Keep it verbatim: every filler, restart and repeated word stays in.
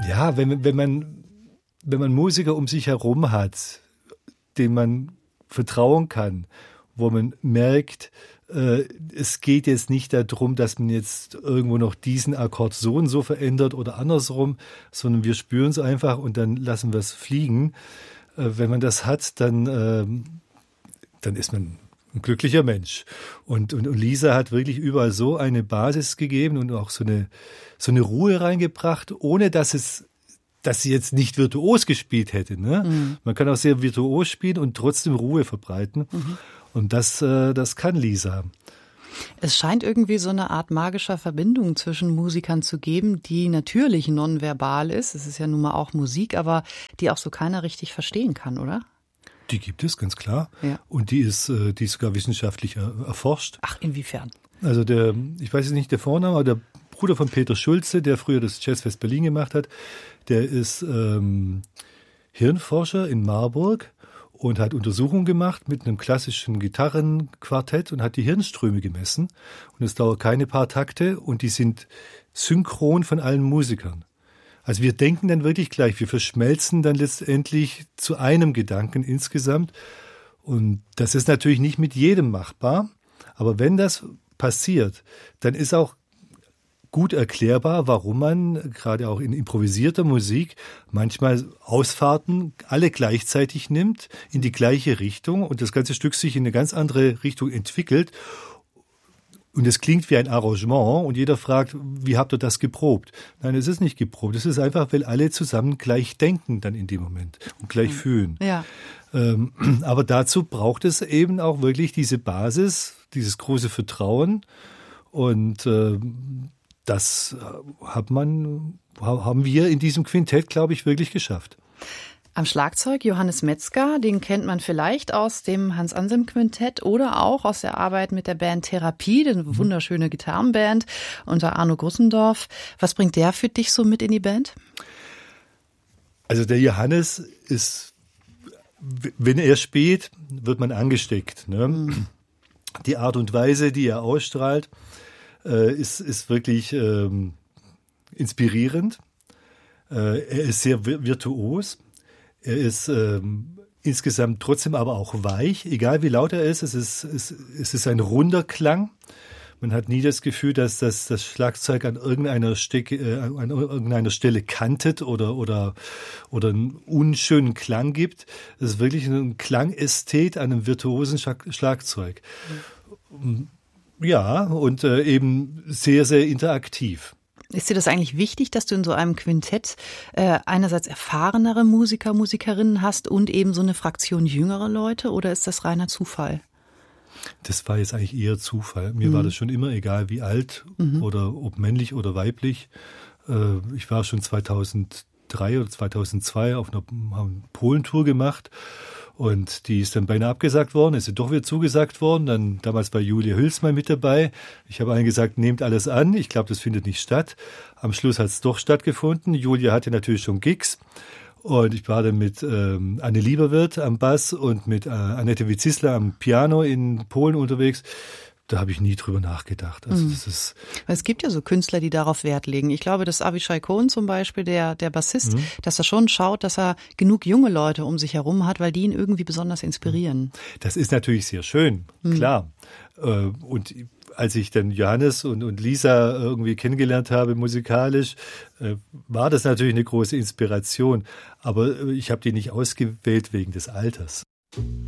Ja, wenn, wenn man, wenn man Musiker um sich herum hat, denen man vertrauen kann, wo man merkt, äh, es geht jetzt nicht darum, dass man jetzt irgendwo noch diesen Akkord so und so verändert oder andersrum, sondern wir spüren es einfach und dann lassen wir es fliegen. Äh, wenn man das hat, dann, äh, dann ist man ein glücklicher Mensch. Und, und, und Lisa hat wirklich überall so eine Basis gegeben und auch so eine, so eine Ruhe reingebracht, ohne dass es dass sie jetzt nicht virtuos gespielt hätte. Ne? Mhm. Man kann auch sehr virtuos spielen und trotzdem Ruhe verbreiten. Mhm. Und das, äh, das kann Lisa. Es scheint irgendwie so eine Art magischer Verbindung zwischen Musikern zu geben, die natürlich nonverbal ist. Es ist ja nun mal auch Musik, aber die auch so keiner richtig verstehen kann, oder? Die gibt es, ganz klar. Ja. Und die ist, äh, die ist sogar wissenschaftlich er, erforscht. Ach, inwiefern? Also der, ich weiß jetzt nicht der Vorname, aber der Bruder von Peter Schulze, der früher das Jazzfest Berlin gemacht hat, der ist ähm, Hirnforscher in Marburg und hat Untersuchungen gemacht mit einem klassischen Gitarrenquartett und hat die Hirnströme gemessen. Und es dauert keine paar Takte und die sind synchron von allen Musikern. Also wir denken dann wirklich gleich, wir verschmelzen dann letztendlich zu einem Gedanken insgesamt. Und das ist natürlich nicht mit jedem machbar, aber wenn das passiert, dann ist auch gut erklärbar, warum man gerade auch in improvisierter Musik manchmal Ausfahrten alle gleichzeitig nimmt, in die gleiche Richtung und das ganze Stück sich in eine ganz andere Richtung entwickelt. Und es klingt wie ein Arrangement und jeder fragt, wie habt ihr das geprobt? Nein, es ist nicht geprobt. Es ist einfach, weil alle zusammen gleich denken dann in dem Moment und gleich mhm. fühlen. Ja. Ähm, aber dazu braucht es eben auch wirklich diese Basis, dieses große Vertrauen und äh, das hat man, haben wir in diesem Quintett, glaube ich, wirklich geschafft. Am Schlagzeug Johannes Metzger, den kennt man vielleicht aus dem Hans-Anselm-Quintett oder auch aus der Arbeit mit der Band Therapie, eine wunderschöne Gitarrenband unter Arno Grussendorf. Was bringt der für dich so mit in die Band? Also der Johannes ist, wenn er spielt, wird man angesteckt. Ne? Mhm. Die Art und Weise, die er ausstrahlt, Ist, ist wirklich ähm, inspirierend. Äh, er ist sehr virtuos. Er ist ähm, insgesamt trotzdem aber auch weich, egal wie laut er ist. Es ist, es, es ist ein runder Klang. Man hat nie das Gefühl, dass das, das Schlagzeug an irgendeiner, Stecke, äh, an irgendeiner Stelle kantet oder, oder, oder einen unschönen Klang gibt. Es ist wirklich ein Klangästhet an einem virtuosen Schlagzeug. Mhm. Ja, und äh, eben sehr, sehr interaktiv. Ist dir das eigentlich wichtig, dass du in so einem Quintett äh, einerseits erfahrenere Musiker, Musikerinnen hast und eben so eine Fraktion jüngere Leute, oder ist das reiner Zufall? Das war jetzt eigentlich eher Zufall. Mir mhm. war das schon immer egal, wie alt mhm. oder ob männlich oder weiblich. Äh, ich war schon zweitausenddrei oder zweitausendzwei auf einer Polentour gemacht. Und die ist dann beinahe abgesagt worden, ist sie doch wieder zugesagt worden. Dann damals war Julia Hülsmann mit dabei. Ich habe allen gesagt, nehmt alles an. Ich glaube, das findet nicht statt. Am Schluss hat es doch stattgefunden. Julia hatte natürlich schon Gigs. Und ich war dann mit ähm, Anne Lieberwirth am Bass und mit äh, Annette Witzisler am Piano in Polen unterwegs. Da habe ich nie drüber nachgedacht. Also das ist es gibt ja so Künstler, die darauf Wert legen. Ich glaube, dass Avishai Cohen zum Beispiel, der, der Bassist, mhm. dass er schon schaut, dass er genug junge Leute um sich herum hat, weil die ihn irgendwie besonders inspirieren. Das ist natürlich sehr schön, mhm. klar. Und als ich dann Johannes und, und Lisa irgendwie kennengelernt habe musikalisch, war das natürlich eine große Inspiration. Aber ich habe die nicht ausgewählt wegen des Alters.